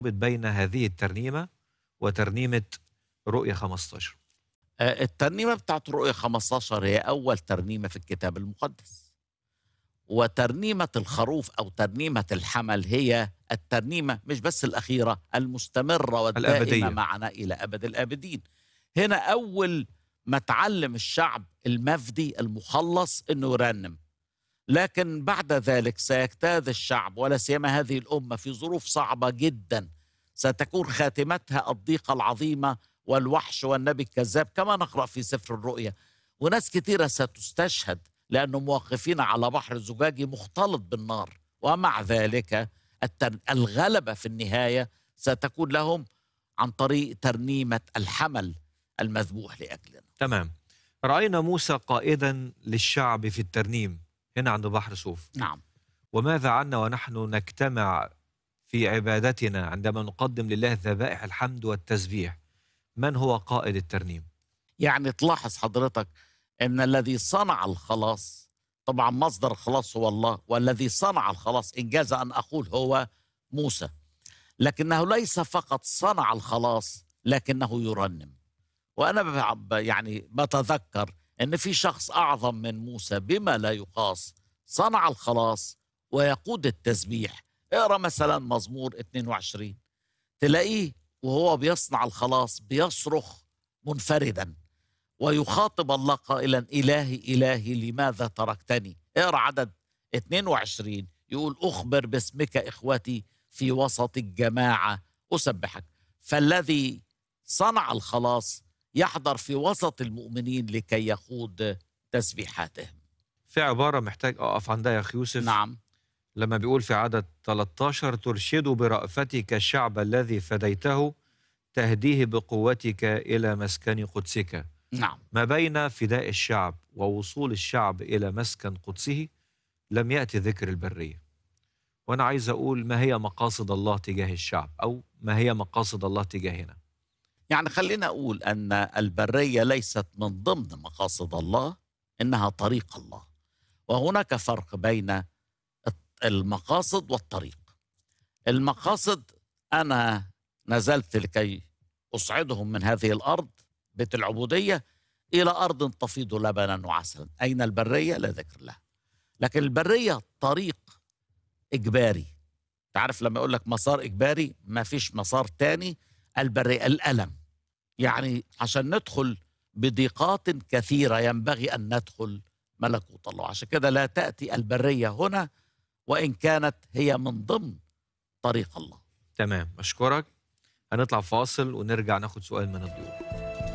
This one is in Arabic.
بين هذه الترنيمة وترنيمة رؤية 15؟ الترنيمة بتاعت رؤية 15 هي أول ترنيمة في الكتاب المقدس، وترنيمة الخروف أو ترنيمة الحمل هي الترنيمة مش بس الأخيرة، المستمرة والدائمة الأبدية. معنا إلى أبد الآبدين. هنا أول ما تعلم الشعب المفدي المخلص أنه يرنم، لكن بعد ذلك سيجتاز الشعب ولا سيما هذه الأمة في ظروف صعبة جدا، ستكون خاتمتها الضيقة العظيمة والوحش والنبي الكذاب كما نقرأ في سفر الرؤيا. وناس كثيرة ستستشهد لأنهم واقفين على بحر زجاجي مختلط بالنار، ومع ذلك الغلبة في النهاية ستكون لهم عن طريق ترنيمة الحمل المذبوح لأجلنا. تمام. رأينا موسى قائدا للشعب في الترنيم هنا عند بحر صوف. نعم. وماذا عنا ونحن نجتمع في عبادتنا عندما نقدم لله ذبائح الحمد والتسبيح؟ من هو قائد الترنيم؟ يعني تلاحظ حضرتك أن الذي صنع الخلاص، طبعا مصدر الخلاص هو الله، والذي صنع الخلاص إنجاز أن أقول هو موسى، لكنه ليس فقط صنع الخلاص لكنه يرنم. وأنا يعني بتذكر أن في شخص أعظم من موسى بما لا يقاس، صنع الخلاص ويقود التسبيح. اقرأ مثلا مزمور 22 تلاقيه وهو بيصنع الخلاص بيصرخ منفردا ويخاطب الله قائلا إلهي إلهي لماذا تركتني. اقرأ عدد 22 يقول أخبر باسمك إخوتي في وسط الجماعة أسبحك. فالذي صنع الخلاص يحضر في وسط المؤمنين لكي يقود تسبيحاتهم. في عبارة محتاج أقف عندها يا أخي يوسف. نعم. لما بيقول في عدد 13 ترشد برأفتك الشعب الذي فديته، تهديه بقوتك إلى مسكن قدسك. نعم. ما بين فداء الشعب ووصول الشعب إلى مسكن قدسه لم يأتي ذكر البرية. وأنا عايز أقول ما هي مقاصد الله تجاه الشعب، أو ما هي مقاصد الله تجاهنا؟ يعني خلينا أقول أن البرية ليست من ضمن مقاصد الله، إنها طريق الله، وهناك فرق بين المقاصد والطريق. المقاصد أنا نزلت لكي أصعدهم من هذه الأرض بيت العبودية إلى أرض تفيض لبنا وعسلا. أين البرية؟ لا ذكر لها. لكن البرية طريق إجباري. تعرف لما يقول لك مسار إجباري ما فيش مسار تاني. البرية الألم، يعني عشان ندخل بضيقات كثيرة ينبغي أن ندخل ملكوت الله. عشان كده لا تأتي البرية هنا وإن كانت هي من ضمن طريق الله. تمام، أشكرك. هنطلع فاصل ونرجع ناخد سؤال من الضيوف.